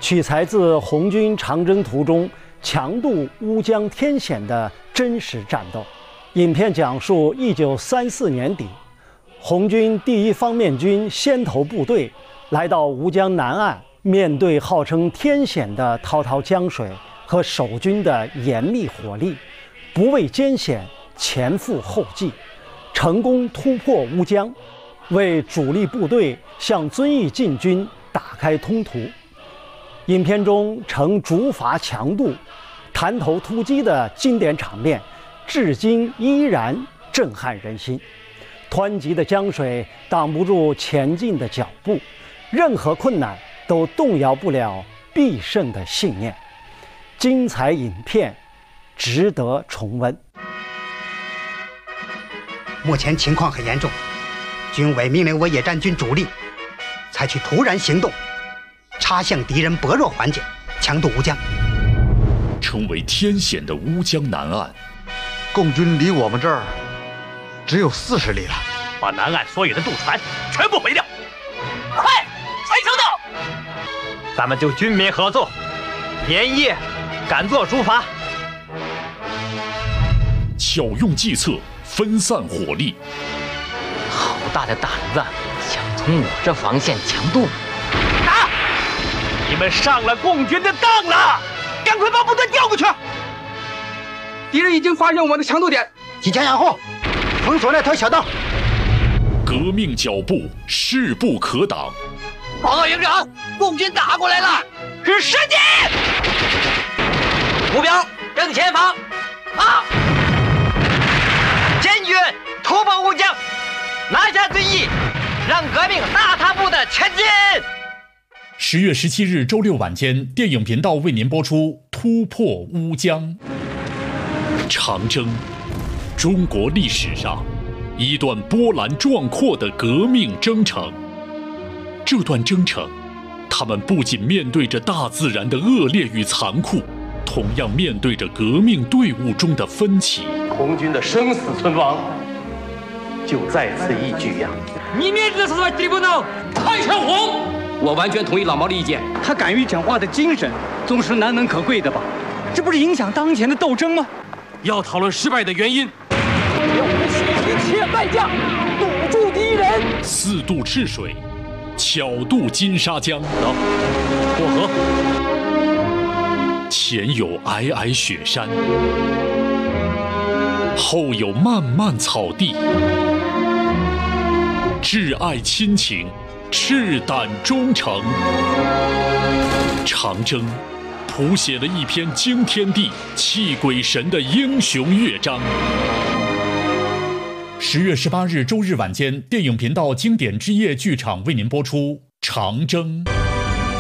取材自红军长征途中强渡乌江天险的真实战斗。影片讲述1934年底，红军第一方面军先头部队来到吴江南岸，面对号称天险的滔滔江水和守军的严密火力，不畏艰险，前赴后继，成功突破乌江，为主力部队向遵义进军打开通途。影片中呈竹筏强渡、弹头突击的经典场面，至今依然震撼人心。湍急的江水挡不住前进的脚步，任何困难都动摇不了必胜的信念。精彩影片值得重温。 目前情况很严重，军委命令我野战军主力采取突然行动，插向敌人薄弱环节，强渡乌江。 成为天险的乌江南岸， 共军离我们这儿只有40里了， 把南岸所有的渡船全部毁掉！快，谁收到？咱们就军民合作，连夜赶做竹筏。 巧用计策，分散火力。 好大的胆子，想从我这防线强渡！ 打！你们上了共军的当了！赶快把部队调过去！ 敌人已经发现我们的强渡点， 提前掩护，封锁那条小道。 革命脚步势不可挡。 报告营长，共军打过来了，是时机！目标正前方，啊！坚决突破乌江，拿下遵义，让革命大踏步的前进。 10月17日周六晚间，电影频道为您播出《突破乌江》。 长征，中国历史上一段波澜壮阔的革命征程。这段征程，他们不仅面对着大自然的恶劣与残酷，同样面对着革命队伍中的分歧。 红军的生死存亡，就在此一举呀！ 你面子是什么地步呢？太上皇！我完全同意老毛的意见，他敢于讲话的精神，总是难能可贵的吧？这不是影响当前的斗争吗？要讨论失败的原因，要我们牺牲代价，堵住敌人。 4渡赤水，巧渡金沙江。 走，过河。 前有皑皑雪山，后有漫漫草地，挚爱亲情，赤胆忠诚。长征谱写了一篇惊天地、泣鬼神的英雄乐章。 10月18日周日晚间，电影频道经典之夜剧场为您播出《长征》。